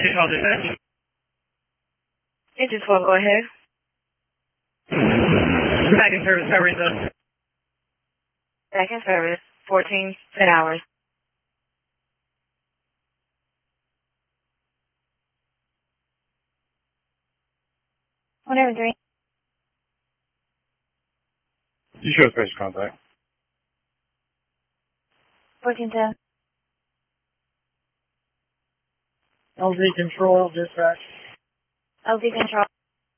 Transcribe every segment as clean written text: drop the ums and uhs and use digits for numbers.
call dispatch. Engine 12, go ahead. Back in service, covering the... Back in service, 10 hours. Whatever, 3. You show special contact. 1410. LZ control, dispatch. LZ control.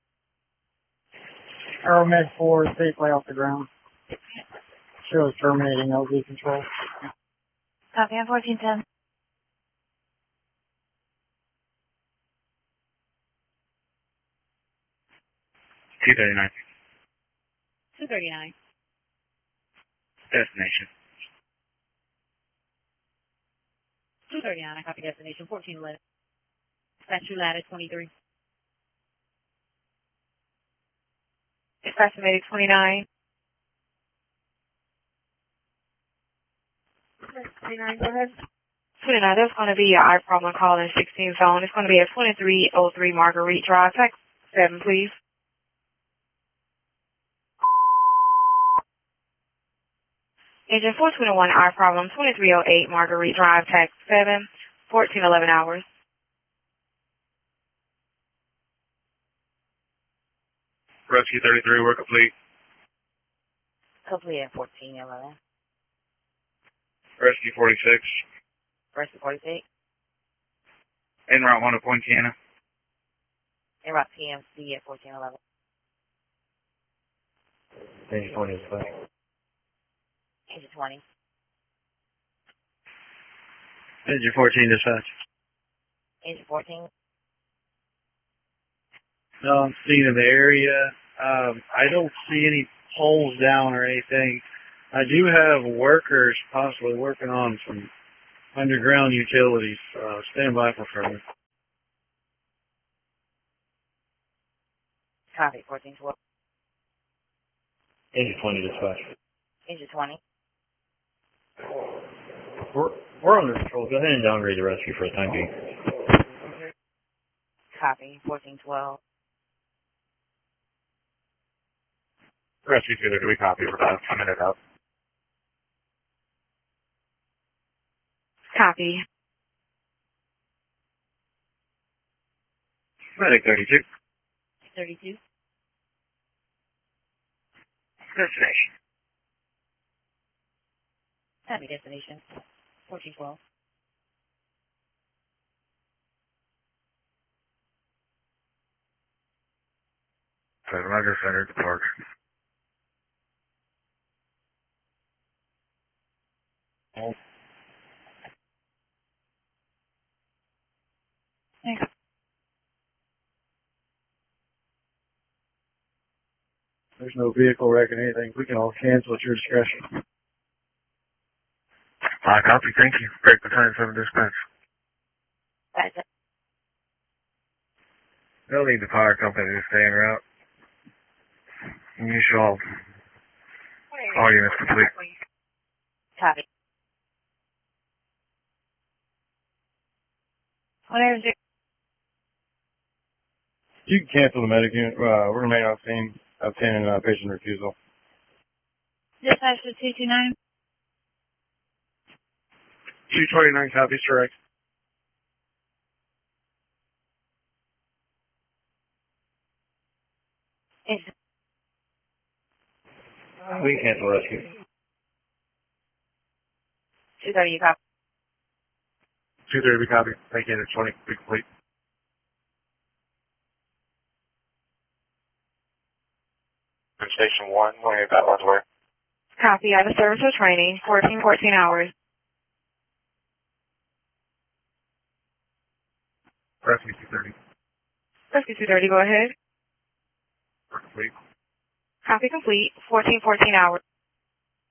Aeromed 4 safely off the ground. Shows terminating LZ control. Copy on 1410. $239. 239. Destination. 239, I copy destination, 1411. Statue ladder 23. Estimated 29. 29, go ahead. 29, that's going to be your I problem call in 16 zone. It's going to be at 2303 Marguerite Drive. Text 7, please. Engine 421, I problem 2308 Marguerite Drive. Text 7, 1411 hours. Rescue 33, work complete. Complete at 1411. Rescue 46. Rescue 46. En route 1 to Poinciana. En route PMC at 1411. Engine 20 is fine. Engine 20. Engine 14 dispatch. Engine 14. No, I'm seeing in the area. I don't see any poles down or anything. I do have workers possibly working on some underground utilities. Stand by for further. Copy, 1412. Engine 20 dispatch. Engine 20. We're under control. Go ahead and downgrade the rescue for the time being. Copy, 1412. Rescue 2, do we copy? We're about a minute out. Copy. Medic 32. 32. Destination. Copy, destination. 1412. Roger, Center, depart. Thanks. There's no vehicle wreck or anything. We can all cancel at your discretion. Copy. Thank you. Break the time 7 dispatch. That's it. They'll need the fire company to stay en route. You should all units complete. Copy. Whatever. You can cancel the medic unit. We're going to remain on scene, obtaining patient refusal. Dispatch to 229. 229 copies, correct. We can cancel rescue. 230, you copy. 230, we copy. Thank you. 20, be complete. Station 1, when you got one's way. Copy, out of service or training, 14 hours. Rescue 230. Rescue 230, go ahead. Complete. Copy complete, 14 hours.